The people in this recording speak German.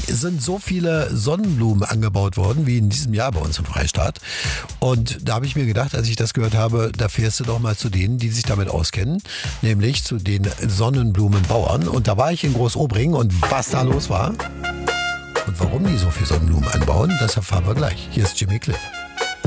sind so viele Sonnenblumen angebaut worden wie in diesem Jahr bei uns im Freistaat. Und da habe ich mir gedacht, als ich das gehört habe, da fährst du doch mal zu denen, die sich damit auskennen, nämlich zu den Sonnenblumenbauern. Und da war ich in Großobringen und was da los war und warum die so viel Sonnenblumen anbauen, das erfahren wir gleich. Hier ist Jimmy Cliff.